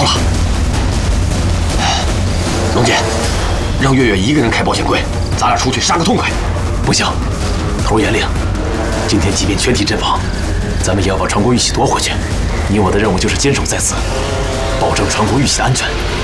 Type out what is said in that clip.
了，龙姐，让月月一个人开保险柜，咱俩出去杀个痛快。 不行，头严令，今天即便全体阵亡，咱们也要把传国玉玺夺回去。你我的任务就是坚守在此，保证传国玉玺的安全。